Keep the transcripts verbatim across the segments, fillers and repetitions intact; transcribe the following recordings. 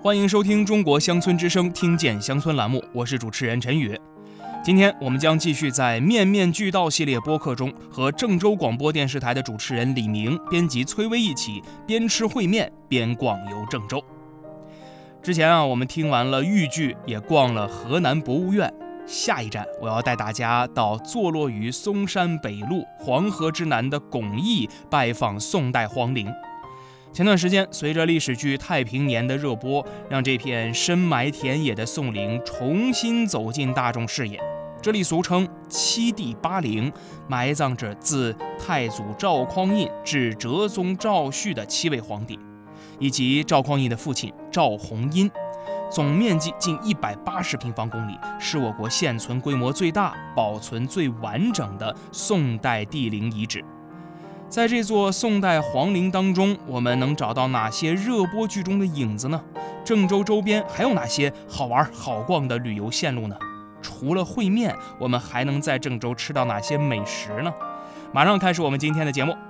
欢迎收听《中国乡村之声》听见乡村栏目，我是主持人陈宇。今天我们将继续在面面俱到系列播客中，和郑州广播电视台的主持人李明、编辑崔薇一起边吃烩面边逛游郑州。之前啊，我们听完了豫剧，也逛了河南博物院。下一站，我要带大家到坐落于嵩山北路黄河之南的巩义，拜访宋代皇陵。前段时间，随着历史剧《太平年》的热播，让这片深埋田野的宋陵重新走进大众视野。这里俗称七帝八陵，埋葬着自太祖赵匡胤至哲宗赵煦的七位皇帝，以及赵匡胤的父亲赵弘殷。总面积近一百八十平方公里，是我国现存规模最大、保存最完整的宋代帝陵遗址。在这座宋代皇陵当中，我们能找到哪些热播剧中的影子呢？郑州周边还有哪些好玩好逛的旅游线路呢？除了烩面，我们还能在郑州吃到哪些美食呢？马上开始我们今天的节目。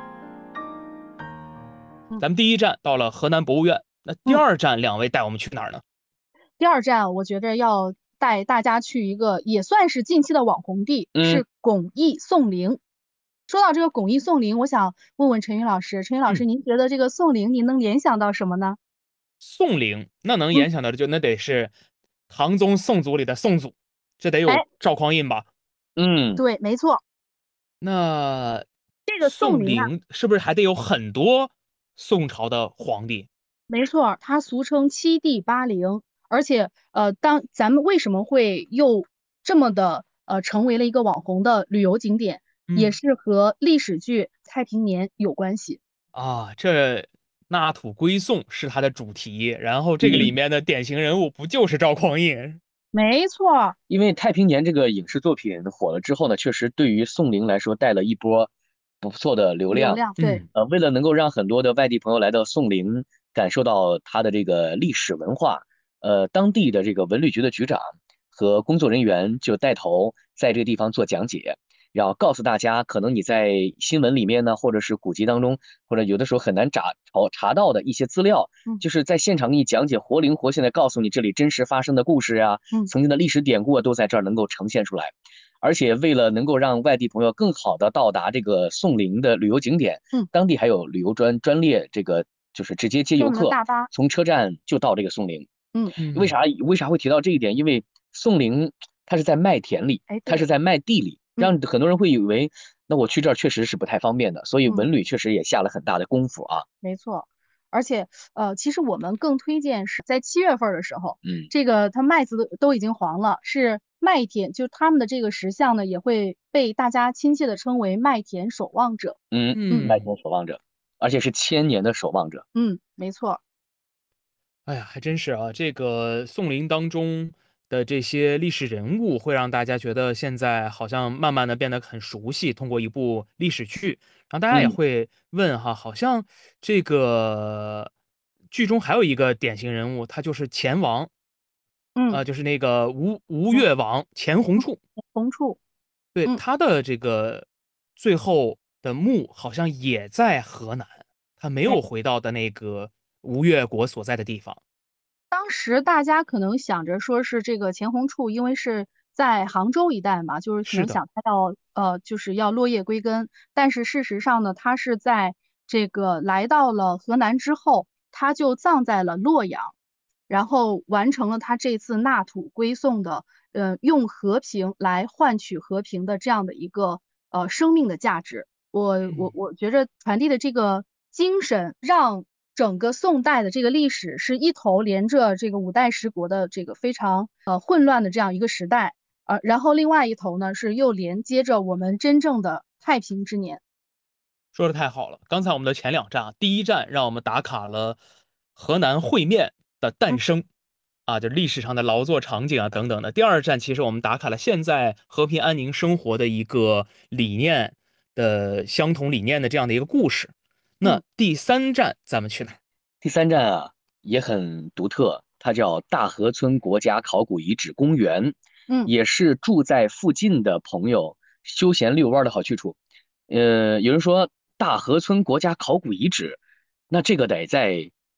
咱们第一站到了河南博物院，那第二站两位带我们去哪儿呢？ 第二站我觉得要带大家去一个也算是近期的网红地， 嗯、 是巩义宋陵。说到这个巩义宋陵，我想问问陈宇老师，陈宇老师， 嗯、 您觉得这个宋陵您能联想到什么呢？ 宋陵那能联想到的就、嗯、那得是唐宗宋祖里的宋祖，这得有赵匡胤吧？ 嗯，对，没错。 那这个宋陵是不是还得有很多宋朝的皇帝？ 没错，它俗称七帝八陵，而且呃，当咱们为什么会又这么的呃成为了一个网红的旅游景点？也是和历史剧《太平年》有关系啊。这纳土归宋是它的主题，然后这个里面的典型人物不就是赵匡胤？ 嗯、没错， 因为《太平年》这个影视作品火了之后呢，确实对于宋陵来说带了一波不错的流量。 流量对， 呃，为了能够让很多的外地朋友来到宋陵，感受到它的这个历史文化，呃，当地的这个文旅局的局长和工作人员就带头在这个地方做讲解。然后告诉大家，可能你在新闻里面呢，或者是古籍当中，或者有的时候很难查查到的一些资料， 嗯、 就是在现场给你讲解活灵活现的告诉你这里真实发生的故事啊， 嗯、 曾经的历史典故啊，都在这儿能够呈现出来。而且为了能够让外地朋友更好的到达这个宋陵的旅游景点， 嗯、 当地还有旅游专专列，这个就是直接接游客，从车站就到这个宋陵。 嗯， 为啥为啥会提到这一点？因为宋陵它是在麦田里，它是在麦地里。让很多人会以为，那我去这儿确实是不太方便的，所以文旅确实也下了很大的功夫啊。 嗯、没错，而且呃，其实我们更推荐是在七月份的时候， 嗯， 这个它麦子都都已经黄了，是麦田，就他们的这个石像呢，也会被大家亲切的称为麦田守望者。 嗯嗯，麦田守望者，而且是千年的守望者。 嗯，没错。 哎呀，还真是啊，这个宋陵当中的这些历史人物会让大家觉得现在好像慢慢的变得很熟悉，通过一部历史剧，然后大家也会问哈，嗯、好像这个剧中还有一个典型人物，他就是钱王， 嗯， 呃，就是那个吴吴越王钱弘处， 弘处， 对、 嗯、 他的这个最后的墓好像也在河南，他没有回到的那个吴越国所在的地方。 当时大家可能想着说是这个钱弘处，因为是在杭州一带嘛，就是可能想他要呃，就是要落叶归根。但是事实上呢，他是在这个来到了河南之后，他就葬在了洛阳，然后完成了他这次纳土归宋的，呃，用和平来换取和平的这样的一个呃生命的价值。我我我觉着传递的这个精神让。整个宋代的这个历史是一头连着这个五代十国的这个非常呃混乱的这样一个时代，呃，然后另外一头呢是又连接着我们真正的太平之年。 说的太好了，刚才我们的前两站，第一站让我们打卡了河南烩面的诞生，嗯、啊，就历史上的劳作场景啊等等的。第二站其实我们打卡了现在和平安宁生活的一个理念的相同理念的这样的一个故事。那第三站咱们去哪？ 第三站啊也很独特，它叫大河村国家考古遗址公园， 嗯， 也是住在附近的朋友休闲遛弯的好去处。呃，有人说大河村国家考古遗址，那这个得在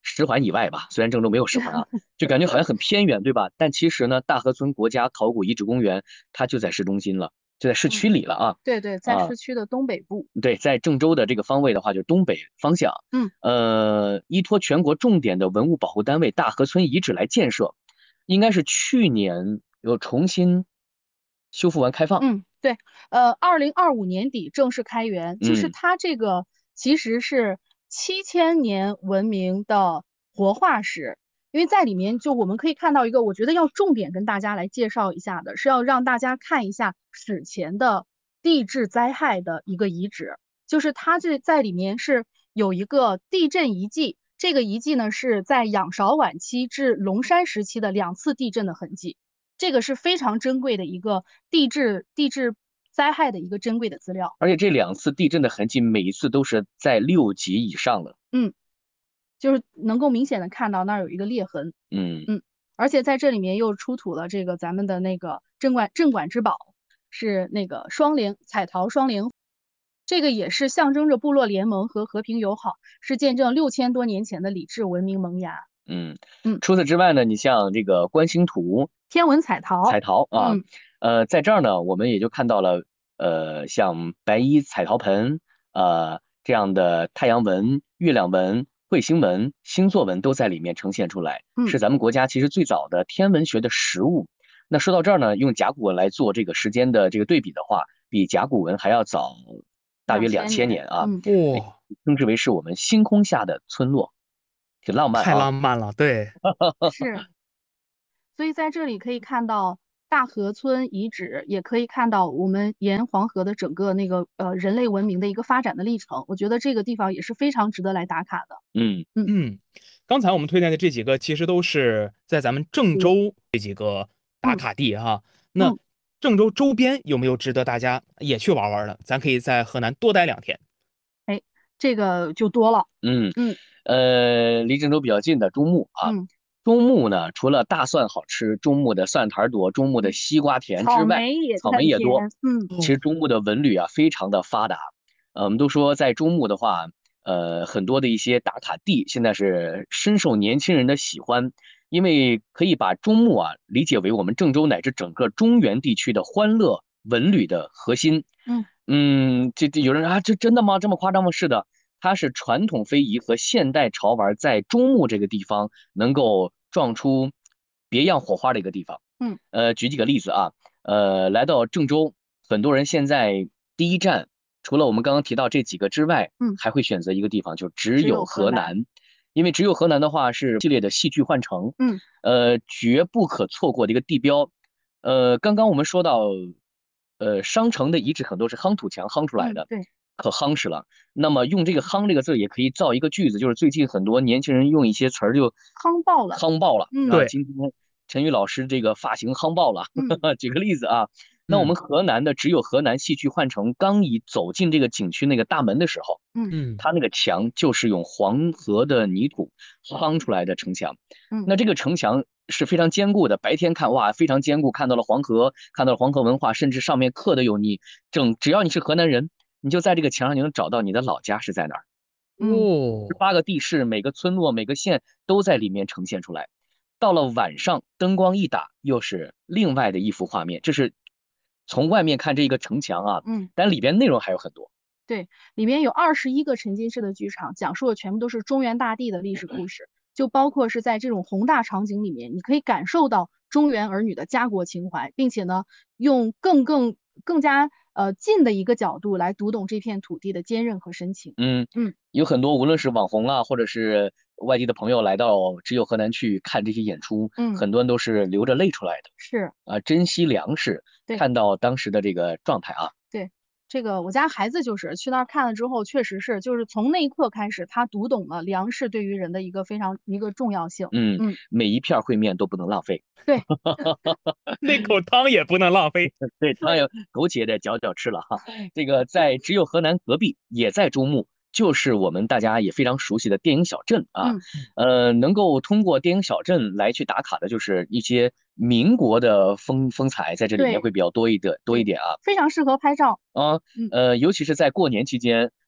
十环以外吧，虽然郑州没有十环啊，就感觉好像很偏远，对吧？但其实呢，大河村国家考古遗址公园它就在市中心了，就在市区里了啊。 对对，在啊， 市区的东北部。 对，在郑州的这个方位的话，就是东北方向。 嗯， 呃，依托全国重点的文物保护单位大河村遗址来建设，应该是去年又重新修复完开放。 嗯，对，呃，二零二五年底正式开园，就是嗯它这个其实是七千年文明的活化石，因为在里面就我们可以看到一个，我觉得要重点跟大家来介绍一下的，是要让大家看一下史前的地质灾害的一个遗址，就是它这在里面是有一个地震遗迹，这个遗迹呢是在仰韶晚期至龙山时期的两次地震的痕迹。这个是非常珍贵的一个地质地质灾害的一个珍贵的资料， 而且这两次地震的痕迹，每一次都是在六级以上的。 嗯，就是能够明显的看到那儿有一个裂痕， 嗯嗯，而且在这里面又出土了这个咱们的那个镇馆镇馆之宝，是那个双莲彩陶双莲，这个也是象征着部落联盟和和平友好，是见证六千多年前的礼制文明萌芽。 嗯嗯， 除此之外呢，你像这个观星图、 天文彩陶、 彩陶啊， 嗯、 呃，在这儿呢，我们也就看到了，呃，像白衣彩陶盆，呃，这样的太阳纹、月亮纹、彗星纹、星座纹都在里面呈现出来， 嗯、 是咱们国家其实最早的天文学的实物。那说到这儿呢，用甲骨文来做这个时间的这个对比的话，比甲骨文还要早大约两千年啊， 嗯， 哇， 称之为是我们星空下的村落，挺浪漫太啊。 浪漫了，对， 是。所以在这里可以看到大河村遗址，也可以看到我们沿黄河的整个那个呃人类文明的一个发展的历程。我觉得这个地方也是非常值得来打卡的。 嗯嗯，刚才我们推荐的这几个其实都是在咱们郑州这几个打卡地哈。那嗯， 郑州周边有没有值得大家也去玩玩的？咱可以在河南多待两天。 哎，这个就多了。 嗯嗯呃，离郑州比较近的中牟啊， 嗯， 中牟呢，除了大蒜好吃，中牟的蒜苔多，中牟的西瓜甜之草外， 莓也草莓也多。 甜。嗯其实中牟的文旅啊，非常的发达。呃，我们都说在中牟的话，呃，很多的一些打卡地现在是深受年轻人的喜欢，因为可以把中牟啊理解为我们郑州乃至整个中原地区的欢乐文旅的核心。 嗯嗯，这这有人说啊，这真的吗？这么夸张吗？是的。它是传统非遗和现代潮玩在中牟这个地方能够撞出别样火花的一个地方。 嗯， 呃，举几个例子啊，呃，来到郑州，很多人现在第一站除了我们刚刚提到这几个之外， 嗯， 还会选择一个地方，就只只有有河南河南，因为只有河南的话是系列的戏剧换乘， 嗯， 呃，绝不可错过的一个地标。呃，刚刚我们说到，呃，商城的遗址很多是夯土墙夯出来的， 嗯对， 可夯实了。那么用这个夯这个字也可以造一个句子，就是最近很多年轻人用一些词儿就夯爆了。 夯爆了。 嗯， 啊， 对今天陈宇老师这个发型夯爆了。 嗯举个例子啊，那我们河南的只有河南戏剧换乘刚一走进这个景区那个大门的时候， 嗯嗯， 它那个墙就是用黄河的泥土夯出来的城墙。 嗯， 那这个城墙是非常坚固的，白天看哇非常坚固，看到了黄河，看到了黄河文化，甚至上面刻的有你整，只要你是河南人，你就在这个墙上你能找到你的老家是在哪儿。 哦， 八个地市，每个村落、每个县都在里面呈现出来。到了晚上，灯光一打，又是另外的一幅画面。这是从外面看这一个城墙啊， 嗯， 但里边内容还有很多。 对，里面有二十一个沉浸式的剧场，讲述的全部都是中原大地的历史故事，就包括是在这种宏大场景里面，你可以感受到中原儿女的家国情怀，并且呢，用更更更加呃近的一个角度来读懂这片土地的坚韧和深情。 嗯嗯， 有很多无论是网红啊，或者是外地的朋友来到只有河南去看这些演出， 嗯很多人都是流着泪出来的。 是啊，珍惜粮食， 对看到当时的这个状态啊。 对。这个我家孩子就是去那儿看了之后，确实是，就是从那一刻开始，他读懂了粮食对于人的一个非常一个重要性。 嗯嗯， 每一片烩面都不能浪费。 对， 那口汤也不能浪费。 对，汤也苟且得嚼嚼吃了哈。这个在只有河南隔壁，也在中牟，就是我们大家也非常熟悉的电影小镇啊。 嗯呃，能够通过电影小镇来去打卡的，就是一些民国的风风采，在这里面对会比较多一点多一点啊。 非常适合拍照。 啊， 嗯呃，尤其是在过年期间，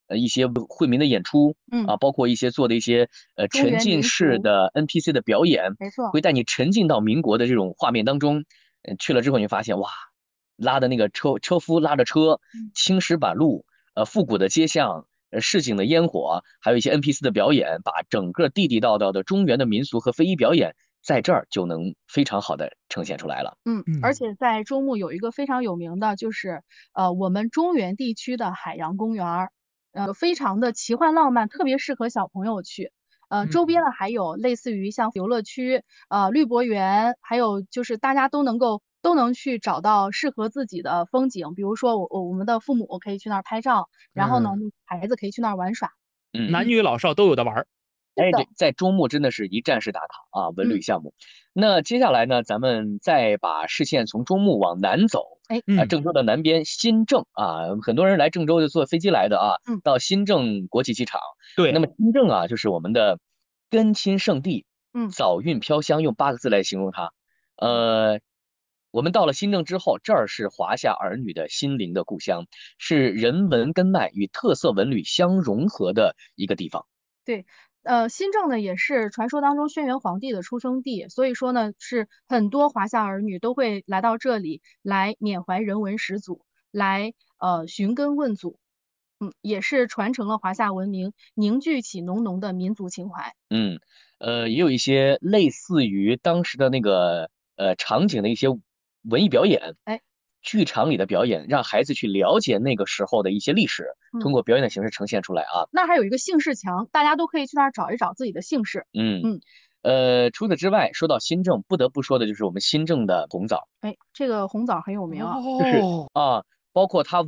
呃一些惠民的演出， 嗯啊，包括一些做的一些呃沉浸式的 N P C 的表演， 没错， 会带你沉浸到民国的这种画面当中。呃，去了之后你发现哇，拉的那个车车夫拉着车，青石板路，呃，复古的街巷。呃，市井的烟火，还有一些 N P C 的表演，把整个地地道道的中原的民俗和非遗表演，在这儿就能非常好的呈现出来了。 嗯，而且在周牧有一个非常有名的，就是呃我们中原地区的海洋公园儿，呃，非常的奇幻浪漫，特别适合小朋友去。呃，周边呢还有类似于像游乐区、呃绿博园，还有就是大家都能够都能去找到适合自己的风景。比如说我我我们的父母可以去那儿拍照，然后呢， 嗯、 孩子可以去那儿玩耍。 嗯， 男女老少都有的玩儿。 哎，这在周末真的是一站式打卡啊，文旅嗯项目。那接下来呢，咱们再把视线从中牟往南走， 哎， 啊， 嗯郑州的南边新郑啊，很多人来郑州就坐飞机来的啊， 嗯到新郑国际机场。 对， 那么新郑啊，就是我们的根亲圣地， 嗯早韵飘香，用八个字来形容它。呃，我们到了新郑之后，这儿是华夏儿女的心灵的故乡，是人文根脉与特色文旅相融合的一个地方。 对，呃，新郑呢也是传说当中轩辕皇帝的出生地，所以说呢是很多华夏儿女都会来到这里来缅怀人文始祖，来呃寻根问祖，嗯，也是传承了华夏文明，凝聚起浓浓的民族情怀。 嗯，呃，也有一些类似于当时的那个呃场景的一些文艺表演， 哎， 剧场里的表演，让孩子去了解那个时候的一些历史， 嗯， 通过表演的形式呈现出来啊。 那还有一个姓氏墙，大家都可以去那儿找一找自己的姓氏。 嗯嗯， 呃，除此之外，说到新郑，不得不说的就是我们新郑的红枣， 哎，这个红枣很有名啊。 就是哦， 啊，包括它